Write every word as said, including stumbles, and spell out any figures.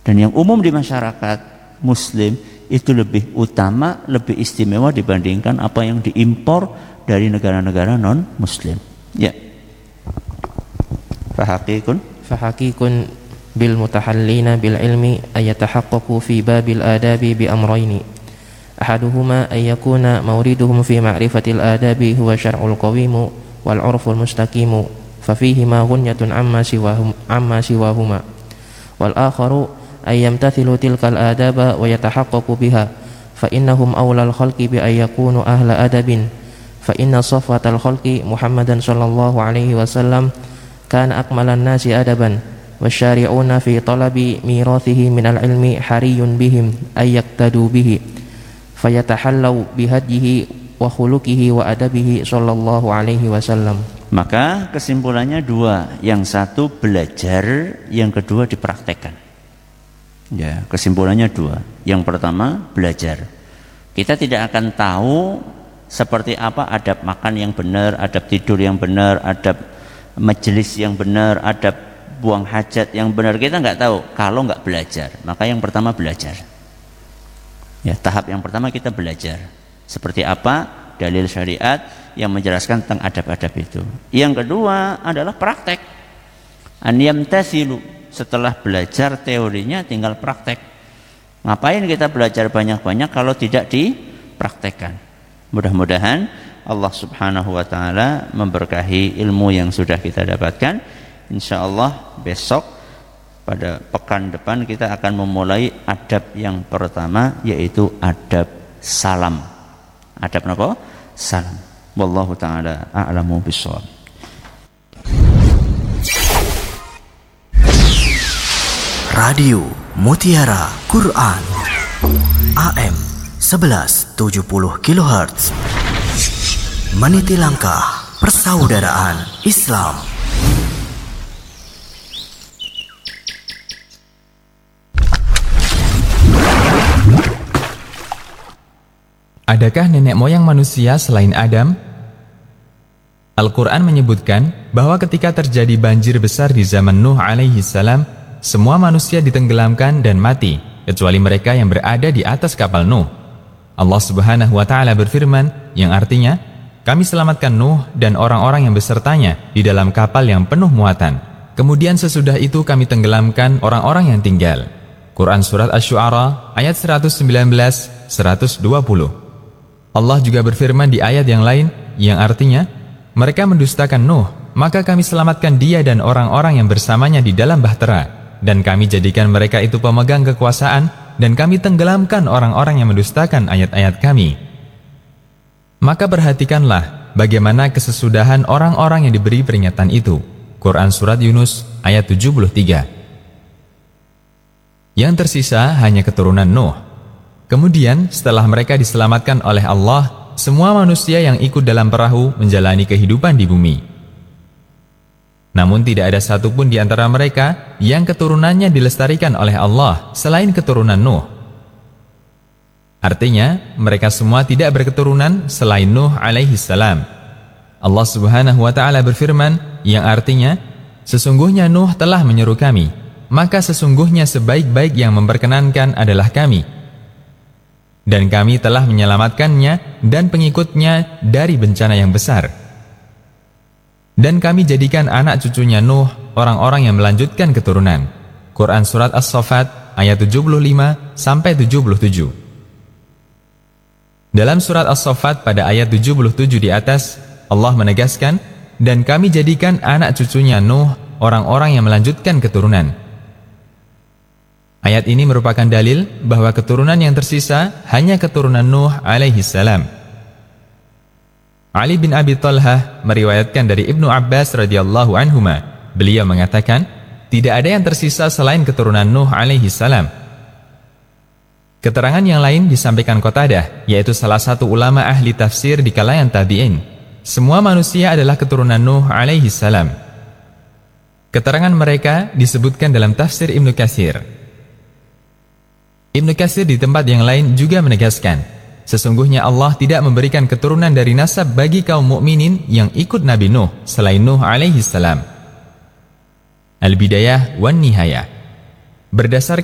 Dan yang umum di masyarakat Muslim itu lebih utama, lebih istimewa dibandingkan apa yang diimpor dari negara-negara non-Muslim. Ya. Fahaqikun fahaqikun bil mutahallina bil ilmi ayatahaqqaqu fi babil adabi bi amrayni. Ahaduhuma ay yakuna mawriduhum fi ma'rifatil adabi huwa syar'ul qawimu wal 'urful mustaqimu fa fihi ma ghunyatun amma siwahum amma siwahuma. Wal akharu ay yamtathilu tilkal adaba wa yatahaqqaqu biha fa innahum awlal khalqi bi ay yakunu ahla adabin fa inna safwatal khalqi Muhammadan sallallahu alaihi wasallam kana akmalan nasi adaban wasyari'una fi talabi mirathihi minal ilmi hariyun bihim ay yaktadu bihi fayatahallau bihadyihi wa khuluqihi wa adabihi sallallahu alaihi wasallam. Maka kesimpulannya dua, yang satu belajar, yang kedua dipraktekkan. Ya, kesimpulannya dua. Yang pertama belajar. Kita tidak akan tahu seperti apa adab makan yang benar, adab tidur yang benar, adab majelis yang benar, adab buang hajat yang benar. Kita nggak tahu kalau nggak belajar. Maka yang pertama belajar. Ya, tahap yang pertama kita belajar. Seperti apa dalil syariat yang menjelaskan tentang adab-adab itu. Yang kedua adalah praktek. An yamtathilu. Setelah belajar teorinya tinggal praktek. Ngapain kita belajar banyak-banyak kalau tidak dipraktekkan? Mudah-mudahan Allah subhanahu wa ta'ala memberkahi ilmu yang sudah kita dapatkan. Insyaallah besok pada pekan depan kita akan memulai adab yang pertama, yaitu adab salam. Adab apa? Salam. Wallahu ta'ala a'lamu bishawab. Radio Mutiara Quran A M sebelas tujuh puluh kilohertz, meniti langkah persaudaraan Islam. Adakah nenek moyang manusia selain Adam? Al-Quran menyebutkan bahwa ketika terjadi banjir besar di zaman Nuh alaihi salam, semua manusia ditenggelamkan dan mati, kecuali mereka yang berada di atas kapal Nuh. Allah subhanahu wa ta'ala berfirman, yang artinya, kami selamatkan Nuh dan orang-orang yang besertanya di dalam kapal yang penuh muatan. Kemudian sesudah itu kami tenggelamkan orang-orang yang tinggal. Quran Surat Asy-Syu'ara ayat seratus sembilan belas sampai seratus dua puluh. Allah juga berfirman di ayat yang lain, yang artinya, mereka mendustakan Nuh, maka kami selamatkan dia dan orang-orang yang bersamanya di dalam bahtera. Dan kami jadikan mereka itu pemegang kekuasaan, dan kami tenggelamkan orang-orang yang mendustakan ayat-ayat kami. Maka perhatikanlah bagaimana kesesudahan orang-orang yang diberi peringatan itu. Quran Surat Yunus ayat tujuh puluh tiga. Yang tersisa hanya keturunan Nuh. Kemudian setelah mereka diselamatkan oleh Allah, semua manusia yang ikut dalam perahu menjalani kehidupan di bumi. Namun tidak ada satupun di antara mereka yang keturunannya dilestarikan oleh Allah selain keturunan Nuh. Artinya, mereka semua tidak berketurunan selain Nuh alaihi salam. Allah subhanahu wa ta'ala berfirman, yang artinya, sesungguhnya Nuh telah menyeru kami, maka sesungguhnya sebaik-baik yang memperkenankan adalah kami. Dan kami telah menyelamatkannya dan pengikutnya dari bencana yang besar. Dan kami jadikan anak cucunya Nuh orang-orang yang melanjutkan keturunan. Quran Surat As-Saffat ayat tujuh puluh lima sampai tujuh puluh tujuh. Dalam Surat As-Saffat pada ayat tujuh puluh tujuh di atas, Allah menegaskan, dan kami jadikan anak cucunya Nuh orang-orang yang melanjutkan keturunan. Ayat ini merupakan dalil bahwa keturunan yang tersisa hanya keturunan Nuh alaihi salam. Ali bin Abi Thalhah meriwayatkan dari Ibnu Abbas radhiyallahu anhuma, beliau mengatakan, tidak ada yang tersisa selain keturunan Nuh alaihi salam. Keterangan yang lain disampaikan Qatadah, yaitu salah satu ulama ahli tafsir di kalangan tabi'in. Semua manusia adalah keturunan Nuh alaihi salam. Keterangan mereka disebutkan dalam tafsir Ibnu Katsir. Ibnu Katsir di tempat yang lain juga menegaskan, sesungguhnya Allah tidak memberikan keturunan dari nasab bagi kaum mukminin yang ikut Nabi Nuh selain Nuh alaihi salam. Al-Bidayah wan Nihayah. Berdasarkan